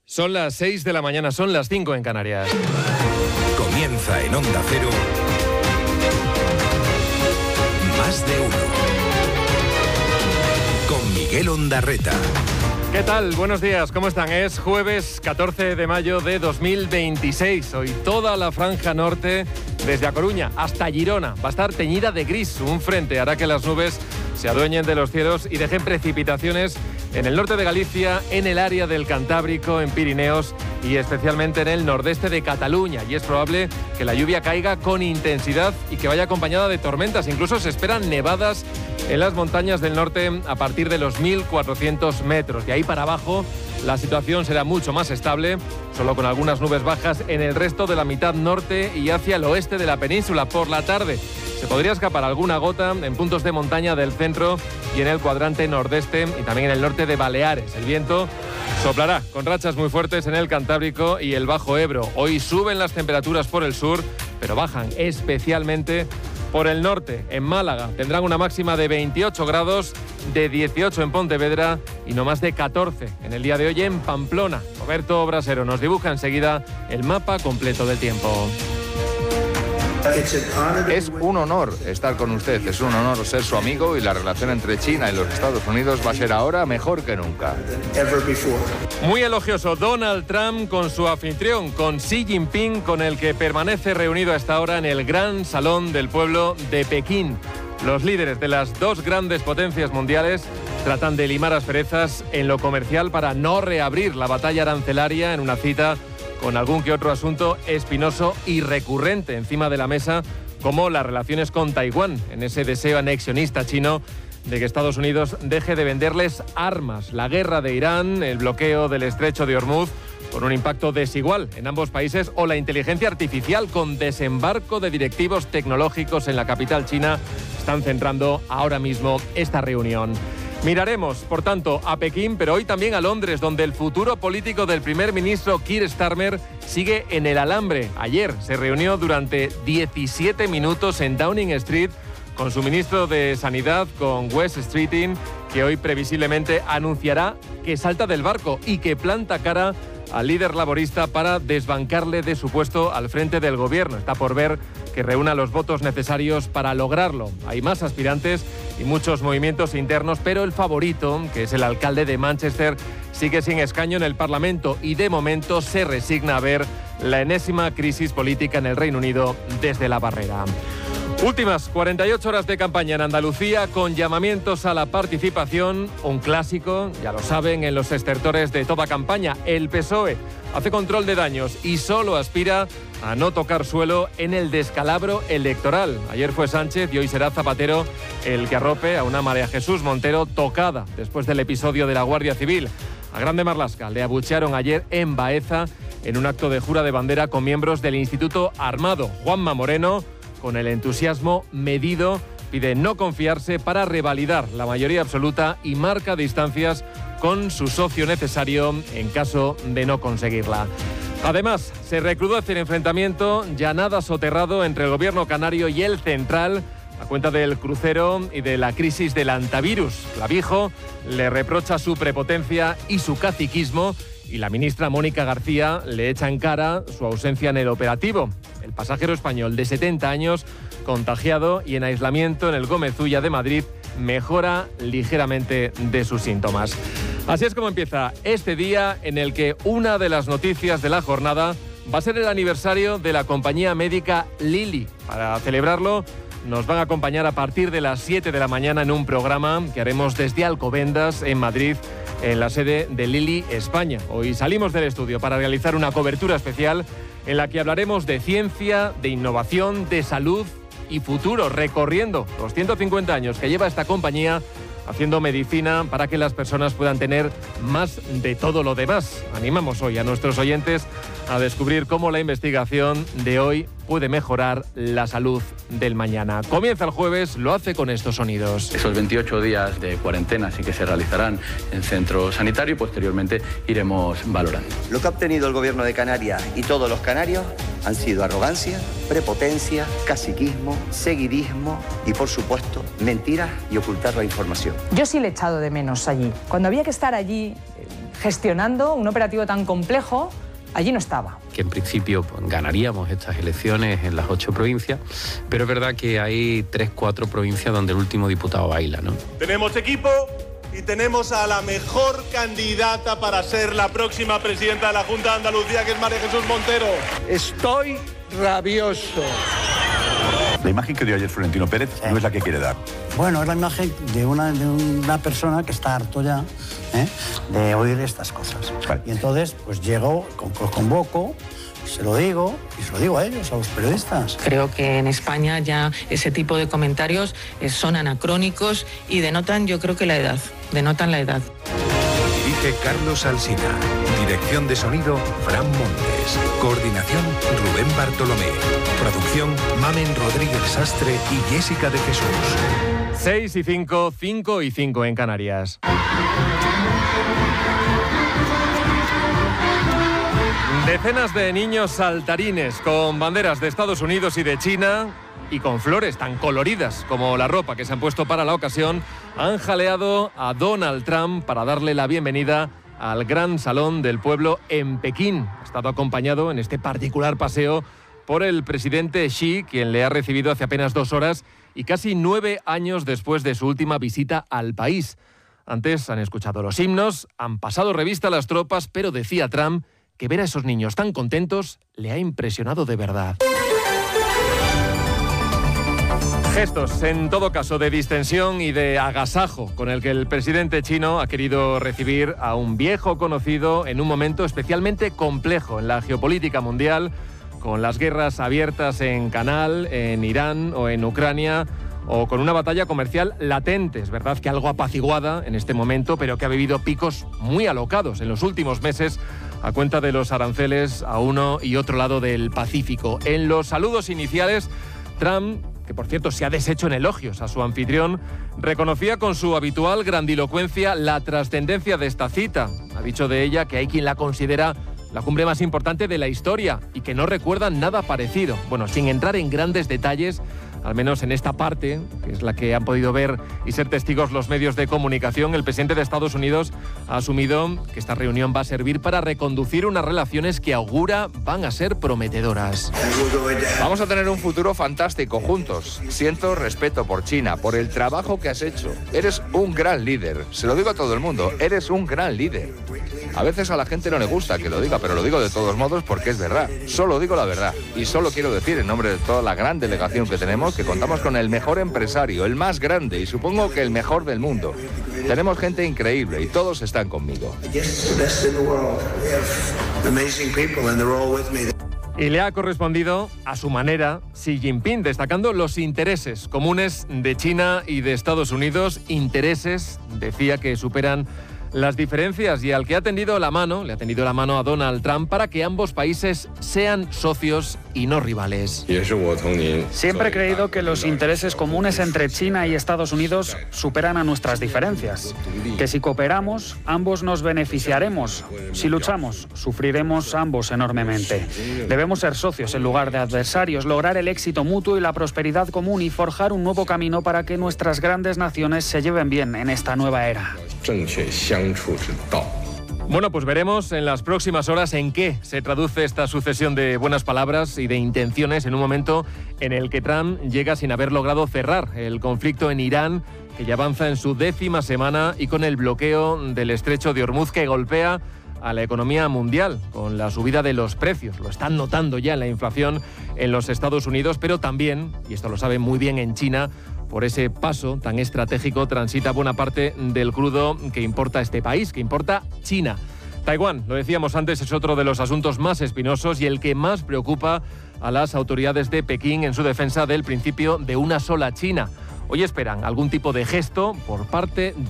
Son las 6 de la mañana, son las 5 en Canarias. Comienza en Onda Cero. Más de uno. Con Miguel Ondarreta. ¿Qué tal? Buenos días, ¿cómo están? Es jueves 14 de mayo de 2026. Hoy toda la franja norte, desde A Coruña hasta Girona, va a estar teñida de gris. Un frente hará que las nubes se adueñen de los cielos y dejen precipitaciones en el norte de Galicia, en el área del Cantábrico, en Pirineos y especialmente en el nordeste de Cataluña. Y es probable que la lluvia caiga con intensidad y que vaya acompañada de tormentas. Incluso se esperan nevadas en las montañas del norte a partir de los 1.400 metros. De ahí para abajo la situación será mucho más estable, solo con algunas nubes bajas en el resto de la mitad norte y hacia el oeste de la península. Por la tarde se podría escapar alguna gota en puntos de montaña del centro y en el cuadrante nordeste y también en el norte de Baleares. El viento soplará con rachas muy fuertes en el Cantábrico y el Bajo Ebro. Hoy suben las temperaturas por el sur, pero bajan especialmente por el norte. En Málaga tendrán una máxima de 28 grados, de 18 en Pontevedra y no más de 14 en el día de hoy en Pamplona. Roberto Brasero nos dibuja enseguida el mapa completo del tiempo. Es un honor estar con usted, es un honor ser su amigo y la relación entre China y los Estados Unidos va a ser ahora mejor que nunca. Muy elogioso Donald Trump con su anfitrión, con Xi Jinping, con el que permanece reunido a esta hora en el Gran Salón del Pueblo de Pekín. Los líderes de las dos grandes potencias mundiales tratan de limar asperezas en lo comercial para no reabrir la batalla arancelaria en una cita con algún que otro asunto espinoso y recurrente encima de la mesa, como las relaciones con Taiwán, en ese deseo anexionista chino de que Estados Unidos deje de venderles armas. La guerra de Irán, el bloqueo del estrecho de Hormuz, con un impacto desigual en ambos países, o la inteligencia artificial con desembarco de directivos tecnológicos en la capital china, están centrando ahora mismo esta reunión. Miraremos, por tanto, a Pekín, pero hoy también a Londres, donde el futuro político del primer ministro Keir Starmer sigue en el alambre. Ayer se reunió durante 17 minutos en Downing Street con su ministro de Sanidad, con Wes Streeting, que hoy previsiblemente anunciará que salta del barco y que planta cara al líder laborista para desbancarle de su puesto al frente del gobierno. Está por ver que reúna los votos necesarios para lograrlo. Hay más aspirantes y muchos movimientos internos, pero el favorito, que es el alcalde de Manchester, sigue sin escaño en el Parlamento y de momento se resigna a ver la enésima crisis política en el Reino Unido desde la barrera. Últimas 48 horas de campaña en Andalucía con llamamientos a la participación, un clásico, ya lo saben, en los estertores de toda campaña. El PSOE hace control de daños y solo aspira a no tocar suelo en el descalabro electoral. Ayer fue Sánchez y hoy será Zapatero el que arrope a una María Jesús Montero tocada después del episodio de la Guardia Civil. A Grande Marlaska le abuchearon ayer en Baeza en un acto de jura de bandera con miembros del Instituto Armado. Juanma Moreno, con el entusiasmo medido, pide no confiarse para revalidar la mayoría absoluta y marca distancias con su socio necesario en caso de no conseguirla. Además, se recrudece el enfrentamiento ya nada soterrado entre el gobierno canario y el central a cuenta del crucero y de la crisis del antivirus. Clavijo le reprocha su prepotencia y su caciquismo y la ministra Mónica García le echa en cara su ausencia en el operativo. El pasajero español de 70 años, contagiado y en aislamiento en el Gómez Ulla de Madrid, mejora ligeramente de sus síntomas. Así es como empieza este día en el que una de las noticias de la jornada va a ser el aniversario de la compañía médica Lilly. Para celebrarlo, nos van a acompañar a partir de las 7 de la mañana en un programa que haremos desde Alcobendas, en Madrid, en la sede de Lilly España. Hoy salimos del estudio para realizar una cobertura especial en la que hablaremos de ciencia, de innovación, de salud y futuro, recorriendo los 150 años que lleva esta compañía haciendo medicina para que las personas puedan tener más de todo lo demás. Animamos hoy a nuestros oyentes a descubrir cómo la investigación de hoy puede mejorar la salud del mañana. Comienza el jueves, lo hace con estos sonidos. Esos 28 días de cuarentena sí que se realizarán en centro sanitario y posteriormente iremos valorando. Lo que ha obtenido el gobierno de Canarias y todos los canarios han sido arrogancia, prepotencia, caciquismo, seguidismo y, por supuesto, mentiras y ocultar la información. Yo sí le he echado de menos allí. Cuando había que estar allí, gestionando un operativo tan complejo, allí no estaba. Que en principio ganaríamos estas elecciones en las 8 provincias, pero es verdad que hay 3-4 provincias donde el último diputado baila, ¿no? Tenemos equipo y tenemos a la mejor candidata para ser la próxima presidenta de la Junta de Andalucía, que es María Jesús Montero. Estoy rabioso. La imagen que dio ayer Florentino Pérez no es la que quiere dar. Bueno, es la imagen de una persona que está harto ya de oír estas cosas. Vale. Y entonces, pues llego, los convoco, se lo digo y se lo digo a ellos, a los periodistas. Creo que en España ya ese tipo de comentarios son anacrónicos y denotan, yo creo que la edad, denotan la edad. Dirige Carlos Alsina. Dirección de sonido, Fran Montes. Coordinación, Rubén Bartolomé. Producción, Mamen Rodríguez Sastre y Jessica de Jesús. 6 y 5, 5 y 5 en Canarias. Decenas de niños saltarines con banderas de Estados Unidos y de China y con flores tan coloridas como la ropa que se han puesto para la ocasión han jaleado a Donald Trump para darle la bienvenida al Gran Salón del Pueblo en Pekín. Ha estado acompañado en este particular paseo por el presidente Xi, quien le ha recibido hace apenas 2 horas y casi 9 años después de su última visita al país. Antes han escuchado los himnos, han pasado revista a las tropas, pero decía Trump que ver a esos niños tan contentos le ha impresionado de verdad. Gestos, en todo caso, de distensión y de agasajo con el que el presidente chino ha querido recibir a un viejo conocido en un momento especialmente complejo en la geopolítica mundial, con las guerras abiertas en Canal, en Irán o en Ucrania, o con una batalla comercial latente. Es verdad que algo apaciguada en este momento, pero que ha vivido picos muy alocados en los últimos meses a cuenta de los aranceles a uno y otro lado del Pacífico. En los saludos iniciales, Trump, que por cierto se ha deshecho en elogios a su anfitrión, reconocía con su habitual grandilocuencia la trascendencia de esta cita. Ha dicho de ella que hay quien la considera la cumbre más importante de la historia y que no recuerdan nada parecido. Bueno, sin entrar en grandes detalles, al menos en esta parte, que es la que han podido ver y ser testigos los medios de comunicación, el presidente de Estados Unidos ha asumido que esta reunión va a servir para reconducir unas relaciones que augura van a ser prometedoras. Vamos a tener un futuro fantástico juntos. Siento respeto por China, por el trabajo que has hecho. Eres un gran líder. Se lo digo a todo el mundo, eres un gran líder. A veces a la gente no le gusta que lo diga, pero lo digo de todos modos porque es verdad. Solo digo la verdad. Y solo quiero decir en nombre de toda la gran delegación que tenemos que contamos con el mejor empresario, el más grande y supongo que el mejor del mundo. Tenemos gente increíble y todos están conmigo. Y le ha correspondido, a su manera, Xi Jinping, destacando los intereses comunes de China y de Estados Unidos, intereses, decía, que superan las diferencias y al que le ha tendido la mano a Donald Trump para que ambos países sean socios y no rivales. Siempre he creído que los intereses comunes entre China y Estados Unidos superan a nuestras diferencias. Que si cooperamos, ambos nos beneficiaremos. Si luchamos, sufriremos ambos enormemente. Debemos ser socios en lugar de adversarios, lograr el éxito mutuo y la prosperidad común y forjar un nuevo camino para que nuestras grandes naciones se lleven bien en esta nueva era. Bueno, pues veremos en las próximas horas en qué se traduce esta sucesión de buenas palabras y de intenciones en un momento en el que Trump llega sin haber logrado cerrar el conflicto en Irán, que ya avanza en su 10ª semana, y con el bloqueo del estrecho de Hormuz que golpea a la economía mundial con la subida de los precios. Lo están notando ya en la inflación en los Estados Unidos, pero también, y esto lo saben muy bien en China, por ese paso tan estratégico transita buena parte del crudo que importa este país, que importa China. Taiwán, lo decíamos antes, es otro de los asuntos más espinosos y el que más preocupa a las autoridades de Pekín en su defensa del principio de una sola China. Hoy esperan algún tipo de gesto por parte